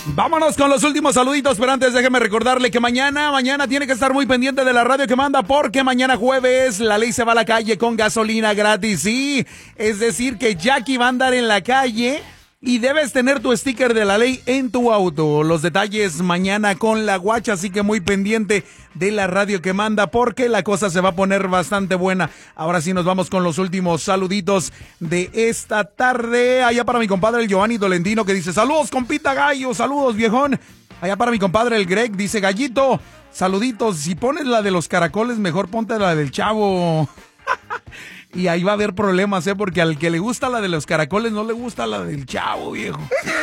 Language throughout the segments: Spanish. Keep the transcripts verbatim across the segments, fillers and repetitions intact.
Vámonos con los últimos saluditos, pero antes déjeme recordarle que mañana, mañana tiene que estar muy pendiente de la radio que manda, porque mañana jueves la ley se va a la calle con gasolina gratis, sí, es decir que Jackie va a andar en la calle y debes tener tu sticker de la ley en tu auto. Los detalles mañana con la guacha, así que muy pendiente de la radio que manda, porque la cosa se va a poner bastante buena. Ahora sí nos vamos con los últimos saluditos de esta tarde. Allá para mi compadre el Giovanni Tolentino, que dice: saludos, compita Gallo, saludos, viejón. Allá para mi compadre el Greg, dice: Gallito, saluditos. Si pones la de los caracoles, mejor ponte la del Chavo. Y ahí va a haber problemas, ¿eh? Porque al que le gusta la de los caracoles no le gusta la del Chavo, viejo.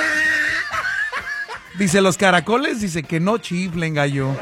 Dice: los caracoles, dice que no chiflen, gallo.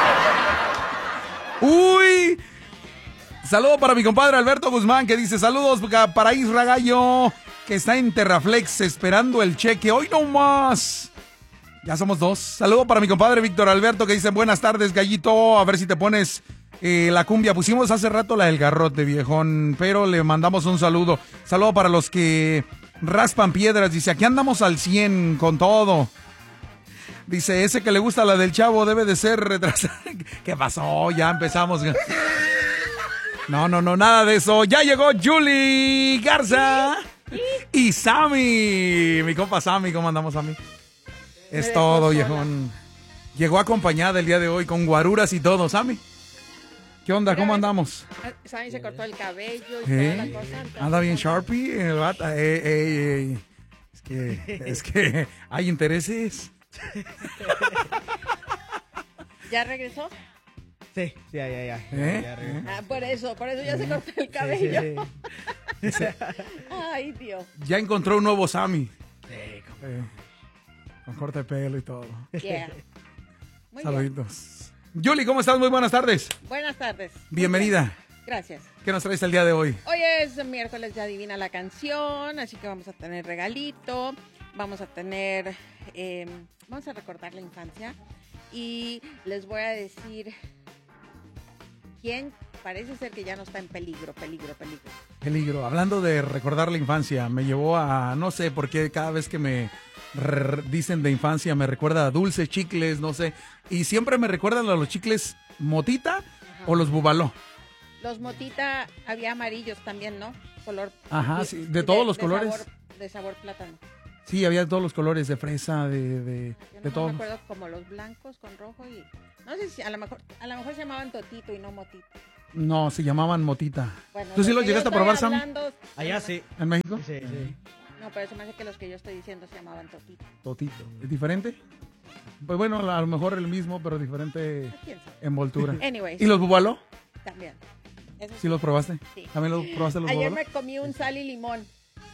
Uy. Saludo para mi compadre Alberto Guzmán, que dice: saludos para Isra Gallo, que está en Terraflex esperando el cheque. Hoy no más. Ya somos dos. Saludo para mi compadre Víctor Alberto, que dice: buenas tardes, Gallito. A ver si te pones Eh, la cumbia. Pusimos hace rato la del garrote, viejón, pero le mandamos un saludo. Saludo para los que raspan piedras. Dice: aquí andamos al cien con todo. Dice: ese que le gusta la del Chavo debe de ser retrasado. ¿Qué pasó? Ya empezamos. No, no, no, nada de eso. Ya llegó Julie Garza y Sammy. Mi compa Sammy, ¿cómo andamos, Sammy? Es todo, viejón. Llegó acompañada el día de hoy con guaruras y todo, Sammy. ¿Qué onda? ¿Cómo andamos? Sammy se cortó el cabello y ¿Eh? toda la cosa. Entonces... Anda bien Sharpie el vato. Ey, ey, ey. Es que, es que hay intereses. ¿Ya regresó? Sí, ya, ya, ya. ¿Eh? ya regresó. Ah, por eso, por eso ya se cortó el cabello. Sí, sí, Ay, Dios. Ya encontró un nuevo Sammy. sí. Sí, Eh, con corte de pelo y todo. Yeah. Muy bien. Saluditos. Julie, ¿cómo estás? Muy buenas tardes. Buenas tardes. Bienvenida. Muy bien. Gracias. ¿Qué nos traes el día de hoy? Hoy es miércoles de Adivina la Canción, así que vamos a tener regalito, vamos a tener, eh, vamos a recordar la infancia y les voy a decir quién parece ser que ya no está en peligro, peligro, peligro. Peligro. Hablando de recordar la infancia, me llevó a, no sé por qué cada vez que me r- dicen de infancia me recuerda a dulces, chicles, no sé. Y siempre me recuerdan a los chicles Motita. Ajá. O los Bubaló. Los Motita había amarillos también, ¿no? Color. Ajá, sí, de todos los de colores. Sabor, de sabor plátano. Sí, había de todos los colores, de fresa, de, de, Yo de no todo. me acuerdo como los blancos con rojo y no sé si a lo mejor a lo mejor se llamaban Totito y no Motito. No, se llamaban Motita. Bueno, ¿Tú sí lo los que llegaste yo a probar, estoy Sam? hablando- Allá sí. ¿En México? Sí, sí. No, pero se me hace que los que yo estoy diciendo se llamaban Totito. Totito. ¿Es diferente? Pues bueno, a lo mejor el mismo, pero diferente ¿Quién sabe? envoltura. Anyways, ¿Y los Bubaló? también. Eso ¿Sí los probaste? Sí. ¿También los probaste los Ayer Bubaló? me comí un sal y limón.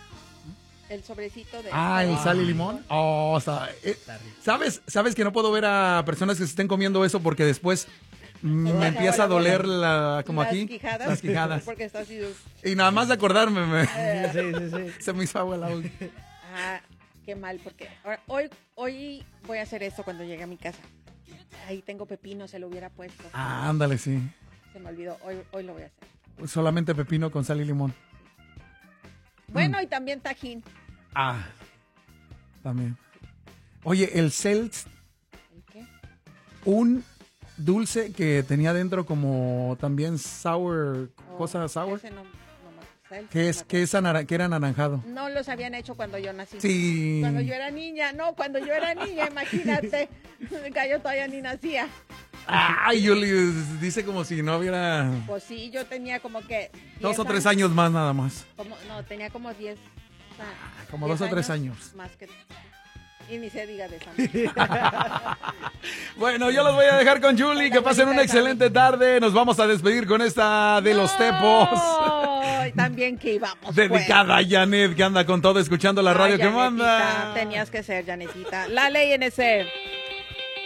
El sobrecito de... Ah, el sal y limón. Oh, o sea, eh, Está rico. ¿sabes, sabes que no puedo ver a personas que se estén comiendo eso porque después mm, me Ajá, empieza a la doler bola. la, como Las aquí? quijadas. Las quijadas. Porque está así de... Y nada más de acordarme me- Sí, sí, sí. se me hizo agua la boca. Ah, qué mal, porque ahora, hoy, hoy voy a hacer esto cuando llegue a mi casa. Ahí tengo pepino, se lo hubiera puesto. Ah, ándale, sí. Se me olvidó, hoy, hoy lo voy a hacer. Solamente pepino con sal y limón. Bueno, y también tajín. Ah, también. Oye, el Celts, ¿El qué? un dulce que tenía dentro como también sour, Oh, cosa sour, ese no- no me- ese que es no me que es anara- que era anaranjado. No los habían hecho cuando yo nací. Sí. Cuando yo era niña, no, cuando yo era niña, imagínate. Yo todavía ni nacía. Ay, Yuli, dice como si no hubiera Pues sí, yo tenía como que... dos diez o tres años más nada más. Como, no, tenía como diez. como diez dos o tres años. Más que... Y ni se diga de esa. Bueno, yo los voy a dejar con Julie. Que pasen una excelente tarde. Nos vamos a despedir con esta de los tepos. Ay, también que íbamos. Dedicada a Janet, que anda con todo escuchando la pues. radio Ay, que Janetita, manda. Tenías que ser, Janetita. La ley N C.